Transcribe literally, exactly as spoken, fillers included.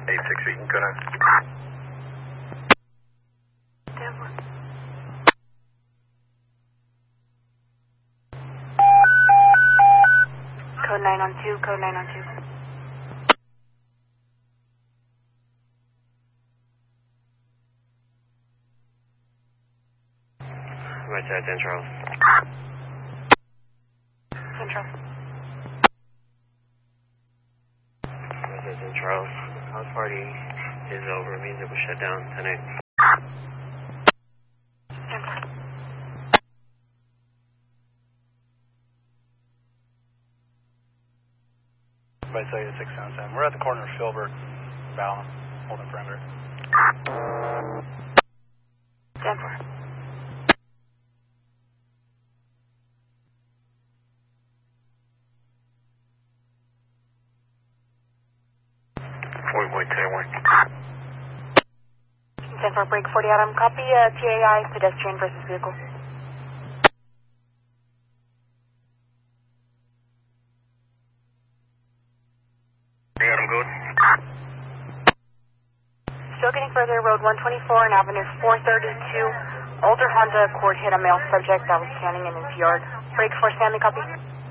eight six eight, go down. Code nine on two, code nine on two. Right side, ten Charles. Central. Right side, ten Charles. House party is over. It means it was shut down tonight. Central. Right side, six seven seven. We're at the corner of Filbert and Ballon, holding perimeter. Denver. Forty point ten one. Denver, break forty Adam. Copy uh, T A I, pedestrian versus vehicle. Adam, good. Still getting further, road one twenty-four and Avenue four thirty-two. Older Honda Accord hit a male subject that was standing in his yard. Break for Sammy, copy.